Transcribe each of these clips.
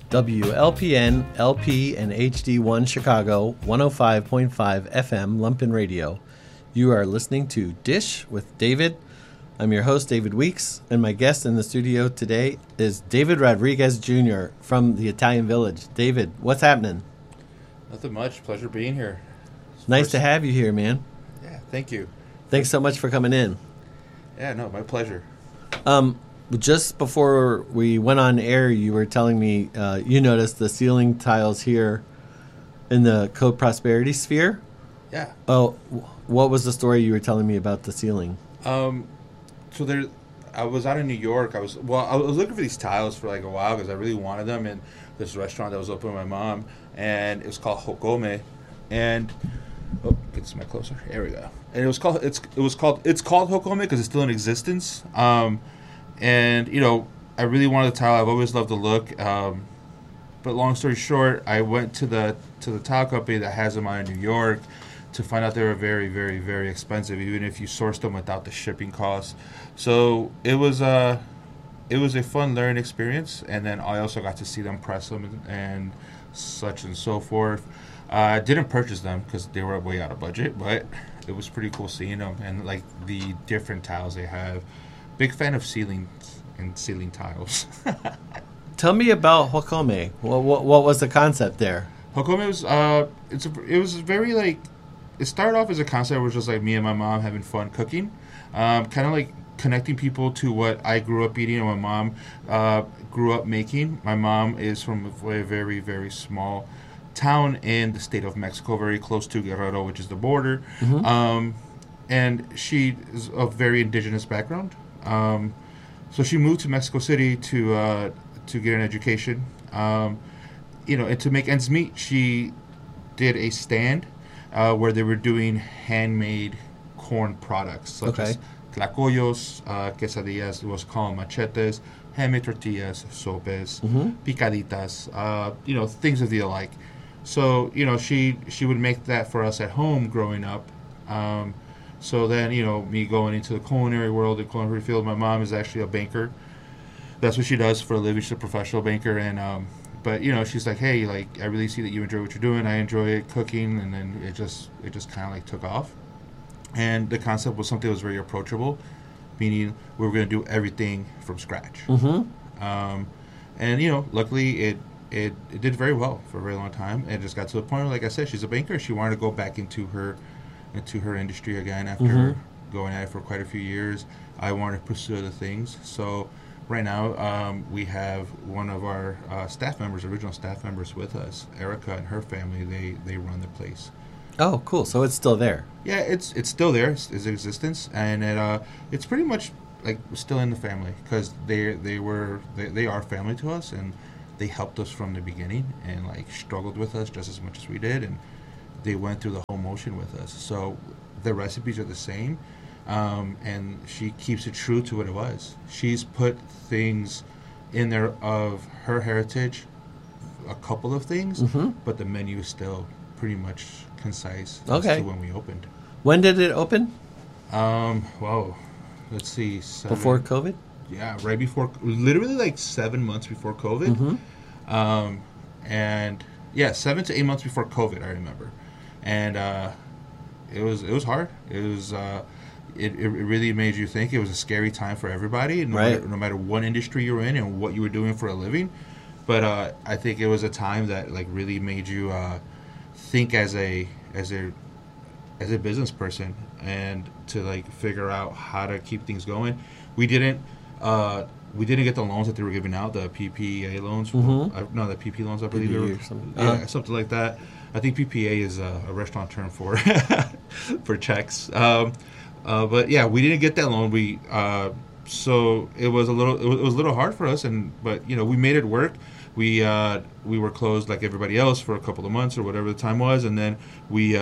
WLPN, LP, and HD1 Chicago, 105.5 FM, Lumpin Radio. You are listening to Dish with David. I'm your host, David Weeks, and my guest in the studio today is David Rodriguez Jr. from the Italian Village. David, what's happening? Nothing much. Pleasure being here. Nice to have you here, man. Yeah, thank you. Thanks so much for coming in. Yeah, no, my pleasure. Just before we went on air, you were telling me you noticed the ceiling tiles here in the Code Prosperity Sphere. Yeah. Oh, what was the story you were telling me about the ceiling? So I was out in New York. I was looking for these tiles for like a while because I really wanted them in this restaurant that was open with my mom, and it was called Hokome. And get this mic closer. There we go. And it's called Hokome because it's still in existence. And you know, I really wanted the tile. I've always loved the look. But long story short, I went to the tile company that has them out in New York to find out they were very, very, very expensive, even if you sourced them without the shipping costs. So it was a fun learning experience, and then I also got to see them press them and such and so forth. I didn't purchase them because they were way out of budget, but it was pretty cool seeing them and like the different tiles they have. Big fan of ceilings and ceiling tiles. Tell me about Hokome. What was the concept there? Hokome was it was very like, it started off as a concept where it was just like me and my mom having fun cooking, kind of like connecting people to what I grew up eating and my mom grew up making. My mom is from a very, very small town in the state of Mexico, very close to Guerrero, which is the border. Mm-hmm. And she is of very indigenous background. So she moved to Mexico City to get an education. And to make ends meet, she did a stand where they were doing handmade corn products, such as tlacoyos, quesadillas, it was called machetes, handmade tortillas, sopes, picaditas, things of the like. So, she would make that for us at home growing up. So then, me going into the culinary world, the culinary field, my mom is actually a banker. That's what she does for a living. She's a professional banker. And, but, she's like, hey, like, I really see that you enjoy what you're doing. I enjoy cooking. And then it just kind of like took off. And the concept was something that was very approachable, meaning we were going to do everything from scratch. Mm-hmm. And, luckily it did very well for a very long time. And it just got to the point where, like I said, she's a banker. She wanted to go back into her industry again after going at it for quite a few years. I wanted to pursue other things. So right now we have one of our original staff members with us, Erica, and her family. They run the place. Oh, cool. So it's still there. Yeah, it's still there. It's in existence, and it's pretty much like still in the family because they are family to us, and they helped us from the beginning and like struggled with us just as much as we did, and they went through the whole motion with us. So the recipes are the same, and she keeps it true to what it was. She's put things in there of her heritage, a couple of things, but the menu is still pretty much concise as to when we opened. When did it open? Let's see. Before COVID? Yeah, right before, literally like 7 months before COVID. And yeah, 7 to 8 months before COVID, I remember. And it was hard. It was it really made you think. It was a scary time for everybody, no matter what industry you're in and what you were doing for a living. But I think it was a time that like really made you think as a business person and to like figure out how to keep things going. We didn't get the loans that they were giving out, the PPA loans. The PP loans, I believe they were. Yeah, something like that. I think PPA is a restaurant term for for checks. But yeah, we didn't get that loan. So it was a little hard for us, but we made it work. We were closed like everybody else for a couple of months or whatever the time was, and then we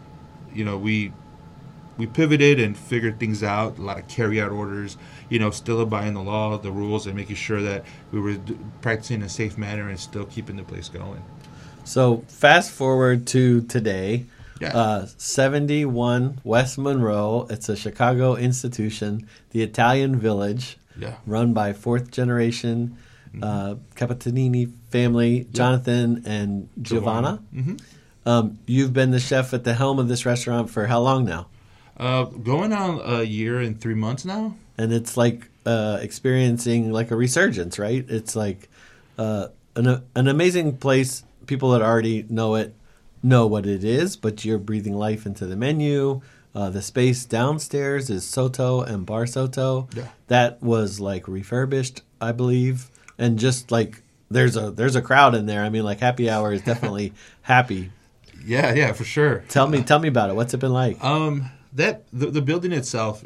pivoted and figured things out. A lot of carry-out orders, still obeying the law, the rules, and making sure that we were practicing in a safe manner and still keeping the place going. So fast forward to today. Yeah. 71 West Monroe. It's a Chicago institution, the Italian Village, run by fourth generation Capitanini family, Jonathan and Giovanna. You've been the chef at the helm of this restaurant for how long now? Going on a year and 3 months now. And it's like experiencing like a resurgence, right? It's like an amazing place. People that already know it know what it is, but you're breathing life into the menu. The space downstairs is Soto and Bar Soto. Yeah. That was like refurbished, I believe, and just like there's a crowd in there. I mean, like happy hour is definitely happy. Yeah, for sure. Tell me about it. What's it been like? That the building itself,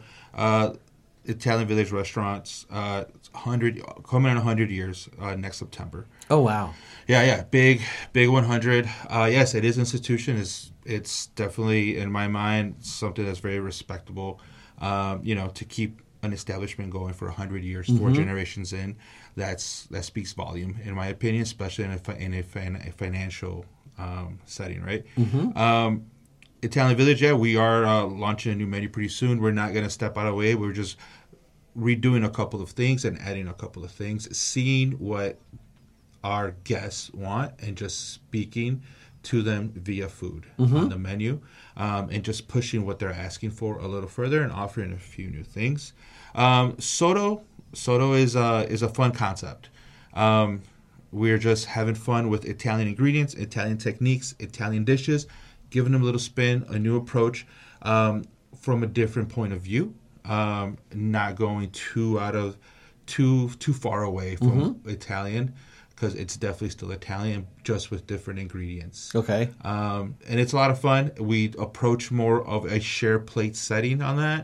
Italian Village Restaurants, 100 coming on 100 years next September. Oh wow. Yeah, big 100. Yes, it is institution. It's definitely in my mind something that's very respectable. To keep an establishment going for 100 years, 4 generations in, that speaks volume in my opinion, especially in a financial setting, right? Italian Village, we are launching a new menu pretty soon. We're not going to step out of the way. We're just redoing a couple of things and adding a couple of things, seeing what our guests want and just speaking to them via food on the menu, and just pushing what they're asking for a little further and offering a few new things. Soto is a fun concept. We're just having fun with Italian ingredients, Italian techniques, Italian dishes, giving them a little spin, a new approach from a different point of view, not going too far away from Italian, because it's definitely still Italian, just with different ingredients. Okay. And it's a lot of fun. We approach more of a share plate setting on that.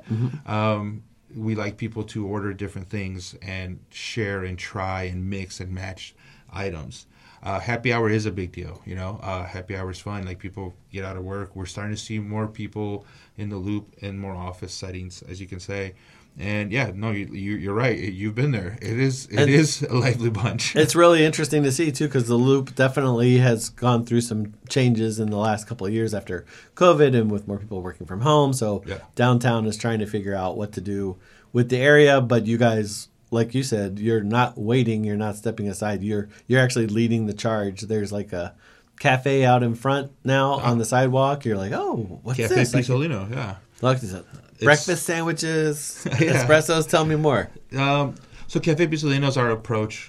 We like people to order different things and share and try and mix and match items. Happy hour is a big deal, Happy hour is fun. Like, people get out of work. We're starting to see more people in the Loop in more office settings, as you can say. And you're right. You've been there. It is a lively bunch. It's really interesting to see too, because the Loop definitely has gone through some changes in the last couple of years after COVID, and with more people working from home. So downtown is trying to figure out what to do with the area. But you guys, like you said, you're not waiting. You're not stepping aside. You're actually leading the charge. There's like a cafe out in front now on the sidewalk. You're like, oh, what's Cafe this? Piccolino, yeah. Look, breakfast sandwiches, espressos. Tell me more. So Cafe Piccolino is our approach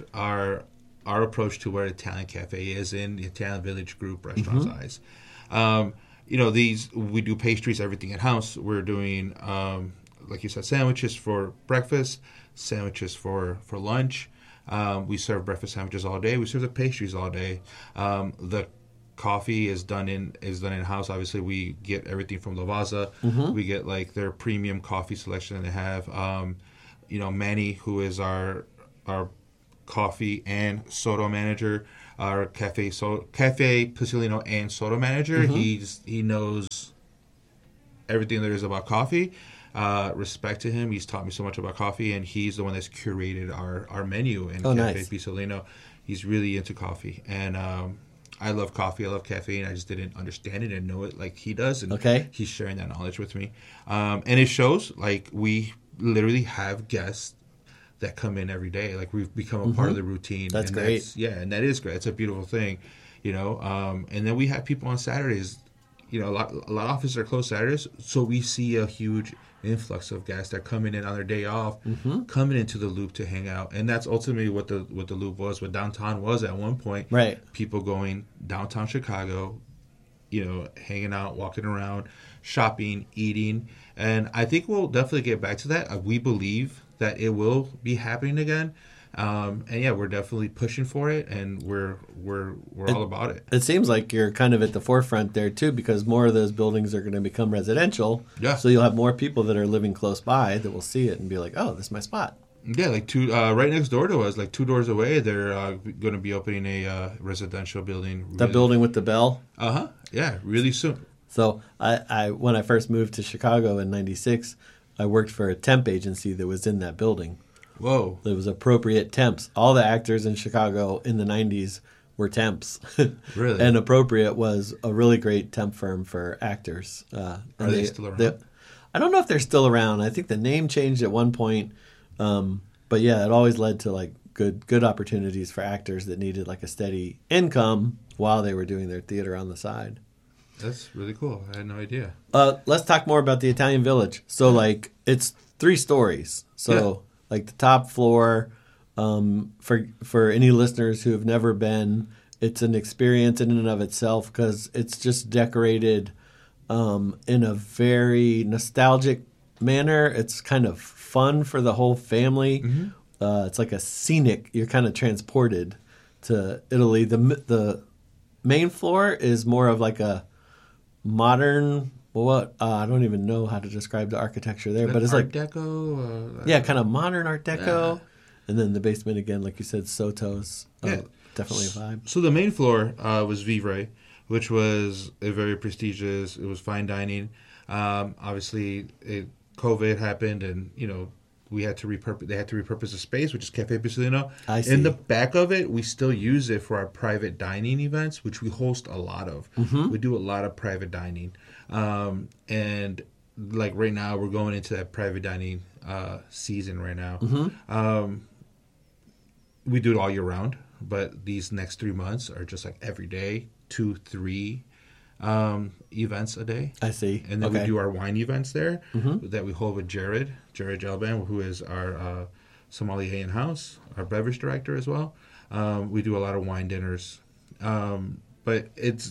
to where Italian Cafe is in the Italian Village Group restaurants' eyes. We do pastries, everything in house. We're doing, like you said, sandwiches for breakfast, sandwiches for lunch. We serve breakfast sandwiches all day. We serve the pastries all day. The coffee is done in house. Obviously, we get everything from Lavazza. We get like their premium coffee selection that they have. Manny, who is our coffee and Soto manager, our Cafe Piccolino and Soto manager. He knows everything there is about coffee. Respect to him. He's taught me so much about coffee, and he's the one that's curated our menu in Cafe Piccolino. He's really into coffee, and I love coffee. I love caffeine. I just didn't understand it and know it like he does, and he's sharing that knowledge with me. And it shows. Like, we literally have guests that come in every day. Like, we've become a part of the routine. That's great. And that is great. It's a beautiful thing, And then we have people on Saturdays. A lot of offices are closed Saturdays, so we see a huge influx of guests that are coming in on their day off, coming into the Loop to hang out. And that's ultimately what the Loop was, what downtown was at one point. Right. People going downtown Chicago, hanging out, walking around, shopping, eating. And I think we'll definitely get back to that. We believe that it will be happening again. We're definitely pushing for it, and we're all about it. It seems like you're kind of at the forefront there too, because more of those buildings are going to become residential. Yeah. So you'll have more people that are living close by that will see it and be like, "Oh, this is my spot." Yeah, like right next door to us, like 2 doors away, they're going to be opening a residential building. That building with the bell. Yeah, really soon. So I when I first moved to Chicago in '96, I worked for a temp agency that was in that building. Whoa. There was Appropriate Temps. All the actors in Chicago in the 90s were temps. Really? And Appropriate was a really great temp firm for actors. Are they still around? I don't know if they're still around. I think the name changed at one point. But yeah, it always led to like good opportunities for actors that needed like a steady income while they were doing their theater on the side. That's really cool. I had no idea. Let's talk more about the Italian Village. So, like, it's 3 stories. So, like, the top floor, for any listeners who have never been, it's an experience in and of itself because it's just decorated in a very nostalgic manner. It's kind of fun for the whole family. It's like a scenic. You're kind of transported to Italy. The main floor is more of like a modern. I don't even know how to describe the architecture there, but it's Art like Deco. kind of modern Art Deco. Yeah. And then the basement again, like you said, Soto's. Definitely a vibe. So the main floor was Vivre, which was a very prestigious. It was fine dining. Obviously, COVID happened, and we had to repurpose. They had to repurpose the space, which is Cafe Pissolino. I see. In the back of it, we still use it for our private dining events, which we host a lot of. We do a lot of private dining, and like right now, we're going into that private dining season right now. We do it all year round, but these next 3 months are just like every day, 2-3 events a day. I see. And then we do our wine events there that we hold with Jared Gelban, who is our sommelier in-house, our beverage director as well. We do a lot of wine dinners. But it's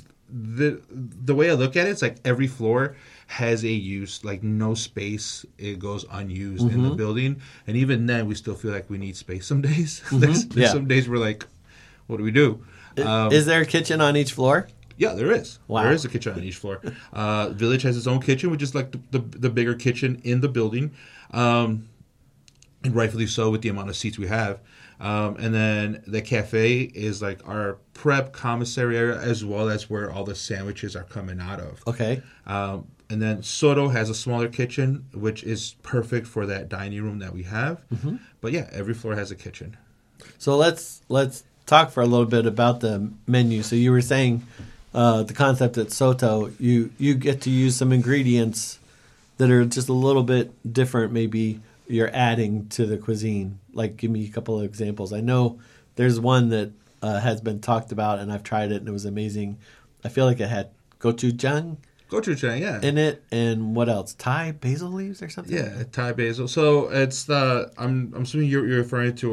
the way I look at it, it's like every floor has a use, like no space it goes unused in the building. And even then, we still feel like we need space some days. There's some days we're like, what do we do? Is there a kitchen on each floor? Yeah, there is. Wow. There is a kitchen on each floor. Village has its own kitchen, which is like the bigger kitchen in the building, and rightfully so with the amount of seats we have. And then the cafe is like our prep commissary area, as well as where all the sandwiches are coming out of. Okay. And then Soto has a smaller kitchen, which is perfect for that dining room that we have. But yeah, every floor has a kitchen. So let's talk for a little bit about the menu. So you were saying the concept at Soto, you get to use some ingredients that are just a little bit different. Maybe you're adding to the cuisine. Like, give me a couple of examples. I know there's one that has been talked about, and I've tried it, and it was amazing. I feel like it had gochujang. Gochujang, yeah. In it, and what else? Thai basil leaves or something? Yeah, Thai basil. So it's the I'm assuming you're referring to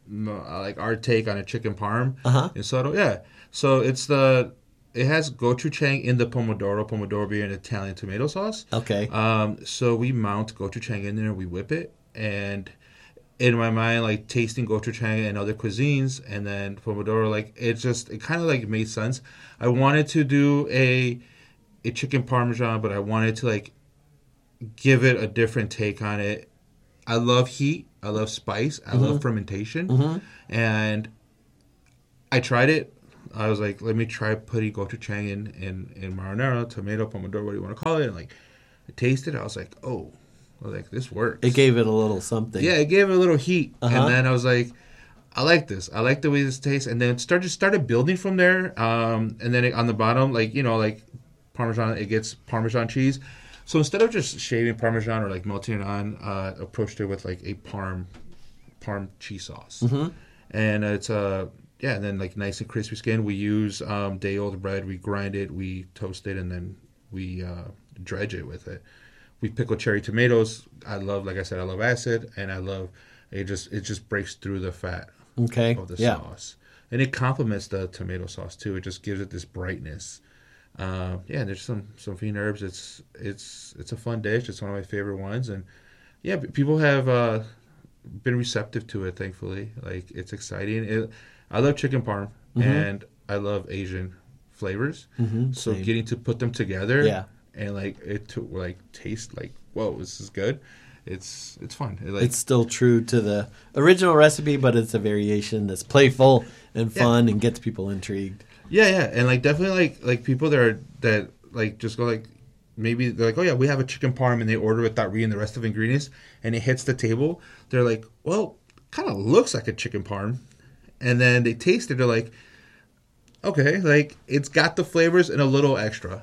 our take on a chicken parm in Soto. Yeah. So it has gochujang in the pomodoro being an Italian tomato sauce. Okay. So we mount gochujang in there, we whip it, and in my mind, like tasting gochujang and other cuisines, and then pomodoro, like it kind of like made sense. I wanted to do a chicken parmesan, but I wanted to like give it a different take on it. I love heat. I love spice. I love fermentation. And I tried it. I was like, let me try putting gochujang in marinara, tomato, pomodoro, what do you want to call it? And like, I tasted it. I was like, this works. It gave it a little something. Yeah, it gave it a little heat. And then I was like, I like this. I like the way this tastes. And then it started building from there. And then on the bottom, like Parmesan, it gets Parmesan cheese. So instead of just shaving Parmesan or like melting it on, approached it with like a Parm cheese sauce. And it's and then like nice and crispy skin. We use day-old bread. We grind it, we toast it, and then we dredge it with it. We pickle cherry tomatoes. I love acid, and I love it. Just breaks through the fat of the sauce, and it complements the tomato sauce too. It just gives it this brightness. There's some fiend herbs. It's a fun dish. It's one of my favorite ones, and yeah, people have been receptive to it. Thankfully, like it's exciting. I love chicken parm, and I love Asian flavors. So Same. getting to put them together, and like it to like taste like whoa, this is good. It's fun. It's still true to the original recipe, but it's a variation that's playful and fun and gets people intrigued. Yeah, and like definitely like people that like just go like maybe they're like, oh yeah, we have a chicken parm, and they order it without reading the rest of the ingredients, and it hits the table. They're like, well, kind of looks like a chicken parm, and then they taste it. They're like, okay, like it's got the flavors and a little extra,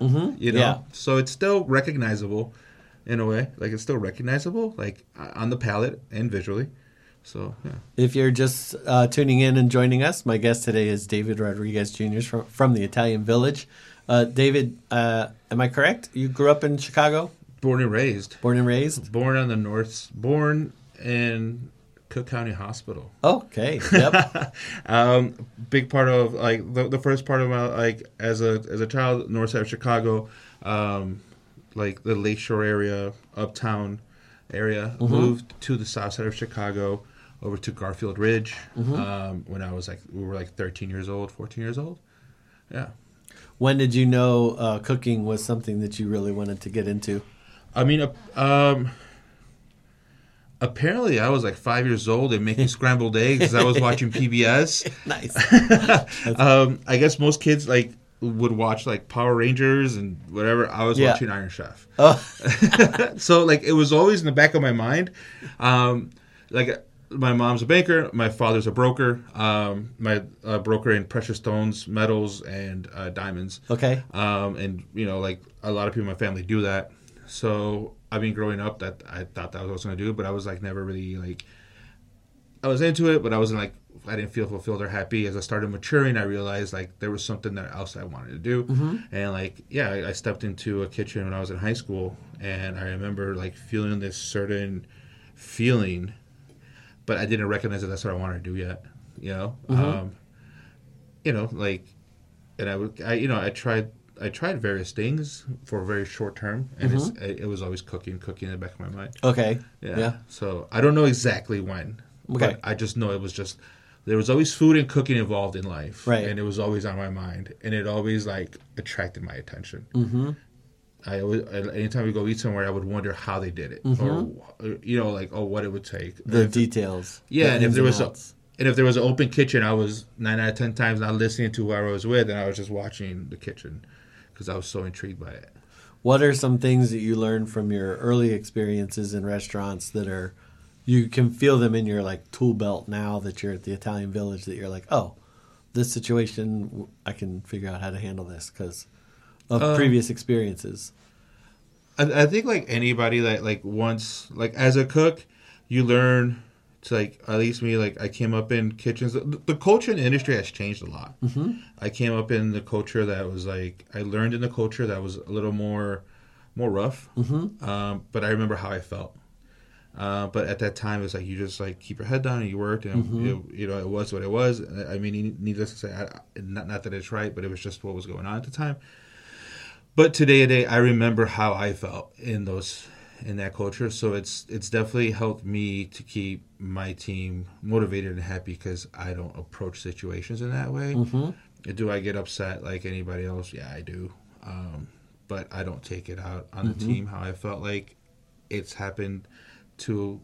So it's still recognizable in a way. Like it's still recognizable, like on the palate and visually. So, yeah. If you're just tuning in and joining us, my guest today is David Rodriguez Jr. from the Italian Village. David, am I correct? You grew up in Chicago? Born and raised. Born and raised? Born on the north. Born in Cook County Hospital. Okay. Yep. Big part of like the first part of my like as a child, north side of Chicago, like the Lakeshore area, uptown area. Moved to the south side of Chicago, over to Garfield Ridge. When I was we were 13 years old, 14 years old. Yeah. When did you know cooking was something that you really wanted to get into? I mean, apparently I was 5 years old and making scrambled eggs because I was watching PBS. Nice. I guess most kids would watch Power Rangers and whatever. I was watching Iron Chef. Oh. So it was always in the back of my mind. My mom's a banker. My father's a broker. My broker in precious stones, metals, and diamonds. Okay. And a lot of people in my family do that. So I mean, growing up, that I thought that was what I was going to do, but I was never really I was into it, but I wasn't I didn't feel fulfilled or happy. As I started maturing, I realized there was something else I wanted to do, and I stepped into a kitchen when I was in high school, and I remember feeling this certain feeling, but I didn't recognize that that's what I wanted to do yet. And I tried various things for a very short term, and it was always cooking in the back of my mind. Okay. Yeah. So I don't know exactly when, okay, but I just know it was just there was always food and cooking involved in life, right? And it was always on my mind, and it always attracted my attention. I always, anytime we go eat somewhere, I would wonder how they did it, or what it would take, the details. Yeah, and if there was an open kitchen, I was 9 out of 10 times not listening to whoever I was with, and I was just watching the kitchen because I was so intrigued by it. What are some things that you learned from your early experiences in restaurants that you can feel them in your tool belt now that you're at the Italian Village, that you're oh, this situation, I can figure out how to handle this because of previous experiences? I think anybody that once as a cook, you learn to at least me, I came up in kitchens. The culture in the industry has changed a lot. I came up in the culture that was I learned in the culture that was a little more rough. But I remember how I felt. But at that time, it was you just keep your head down and you worked, and it was what it was. I mean, needless to say, not that it's right, but it was just what was going on at the time. But today, I remember how I felt in that culture. So it's definitely helped me to keep my team motivated and happy because I don't approach situations in that way. Do I get upset like anybody else? Yeah, I do. But I don't take it out on the team how I felt like it's happened to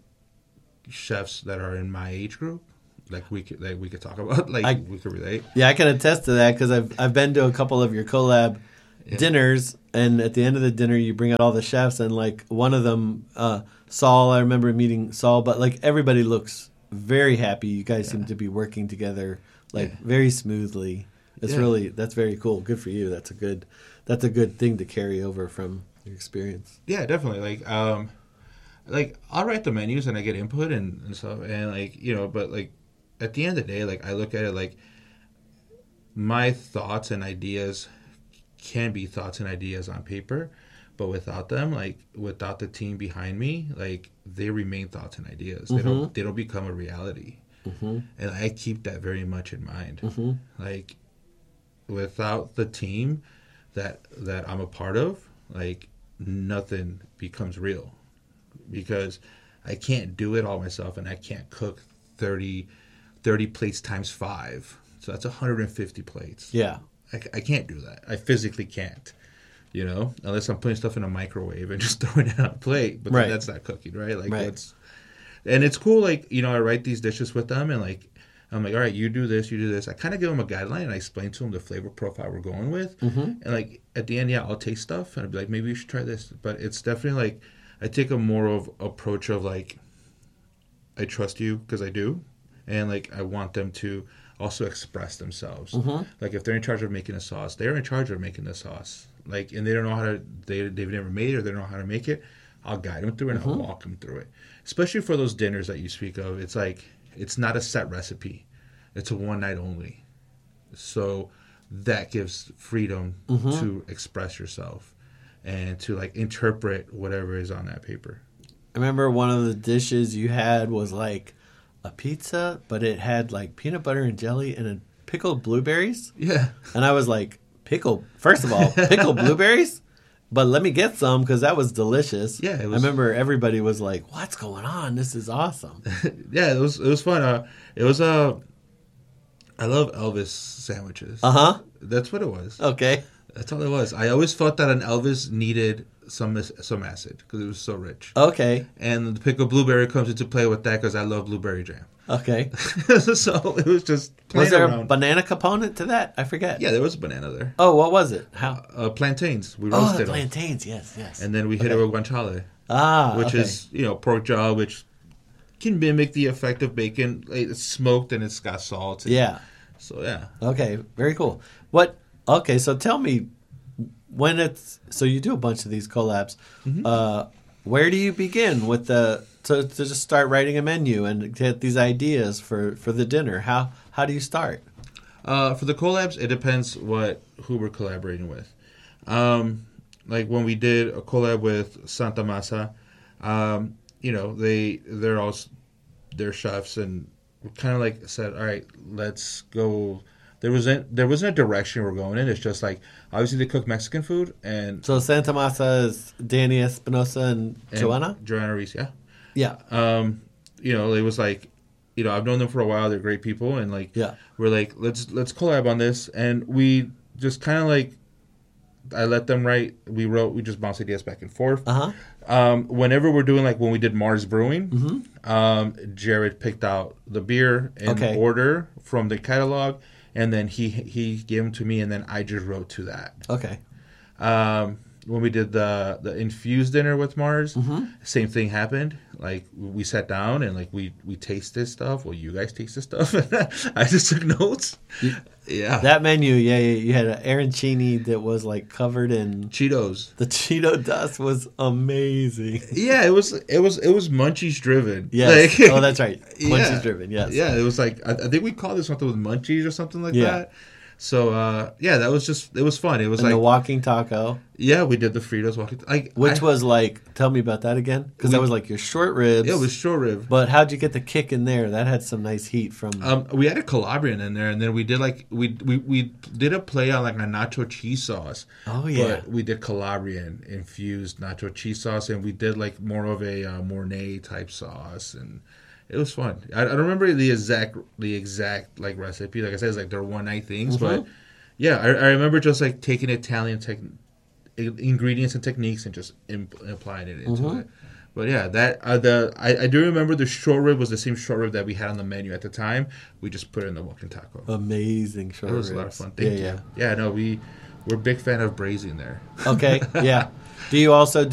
chefs that are in my age group. We could talk about, we could relate. Yeah, I can attest to that because I've been to a couple of your collab dinners, and at the end of the dinner you bring out all the chefs, and one of them, Saul, I remember meeting Saul, but everybody looks very happy. You guys seem to be working together very smoothly. It's really, that's very cool. Good for you. That's a good thing to carry over from your experience. Yeah, definitely. I'll write the menus and I get input and stuff, and but at the end of the day, I look at it my thoughts and ideas can be thoughts and ideas on paper, but without them, without the team behind me, they remain thoughts and ideas. They don't become a reality. And I keep that very much in mind. Without the team that I'm a part of, nothing becomes real, because I can't do it all myself, and I can't cook 30 plates times 5. So that's 150 plates. Yeah. I can't do that. I physically can't, unless I'm putting stuff in a microwave and just throwing it on a plate. But that's not cooking, right? And it's cool. I write these dishes with them, and I'm all right, you do this, you do this. I kind of give them a guideline, and I explain to them the flavor profile we're going with. And at the end, I'll taste stuff, and I'll be maybe you should try this. But it's definitely I take a more of approach of I trust you because I do, and I want them to also express themselves. If they're in charge of making a sauce, they're in charge of making the sauce. And they don't know how to, they've never made it, or they don't know how to make it. I'll guide them through it and I'll walk them through it. Especially for those dinners that you speak of, it's like it's not a set recipe; it's a one night only. So that gives freedom to express yourself and to like interpret whatever is on that paper. I remember one of the dishes you had was like a pizza, but it had like peanut butter and jelly and a pickled blueberries. Yeah. And I was like, first of all, pickled blueberries? But let me get some because that was delicious. Yeah, I remember everybody was like, "What's going on? This is awesome." Yeah, it was fun. It was I love Elvis sandwiches. That's what it was. Okay. That's all it was. I always thought that an Elvis needed some acid because it was so rich. Okay. And the pickled blueberry comes into play with that because I love blueberry jam. Okay. So it was just Was there around. a banana component to that? I forget. Yeah, there was a banana there. Oh, what was it? How? Plantains. We Oh, roasted the them. plantains. Yes, yes. And then we hit it with guanciale, which okay. is, pork jaw, which can mimic the effect of bacon. It's smoked and it's got salt. Yeah. So, yeah. Okay. Very cool. Okay, so tell me, so you do a bunch of these collabs. Where do you begin with to just start writing a menu and get these ideas for the dinner? How do you start? For the collabs, it depends who we're collaborating with. Like when we did a collab with Santa Masa, they're chefs and we kind of like said, all right, let's go. There wasn't a direction we're going in. It's just like obviously they cook Mexican food and So Santa Masa is Danny Espinosa and Joanna Reese, yeah. Yeah. It was like, I've known them for a while. They're great people, and like, we're like, let's collab on this, and we just kind of like, I let them write. We just bounced ideas back and forth. Whenever we're doing like when we did Mars Brewing, Jared picked out the beer in order from the catalog, and then he gave them to me, and then I just wrote to that. Okay. When we did the infused dinner with Mars, same thing happened. Like we sat down and like we tasted stuff. Well, you guys tasted stuff. I just took notes. Yeah, that menu. Yeah, you had an arancini that was like covered in Cheetos. The Cheeto dust was amazing. Yeah, it was Munchies driven. Yes. Like, oh, that's right. Munchies driven. Yes. Yeah, it was like I think we called it something with Munchies or something like that. So, that was it was fun. It was and like the walking taco. Yeah, we did the Fritos walking. Which was like, tell me about that again. Because that was like your short ribs. Yeah, it was short rib. But how'd you get the kick in there? That had some nice heat from. We had a Calabrian in there, and then we did like we did a play on like a nacho cheese sauce. Oh yeah. But we did Calabrian infused nacho cheese sauce, and we did like more of a Mornay type sauce, and it was fun. I don't remember the exact like recipe. Like I said, it's like they're one night things, but yeah, I remember just like taking Italian ingredients and techniques and just applying it into it. But yeah, that I do remember the short rib was the same short rib that we had on the menu at the time. We just put it in the walking taco. Amazing short ribs. It was a lot of fun. Thank you. Yeah, no, we're a big fan of braising there. Okay, yeah. Do you also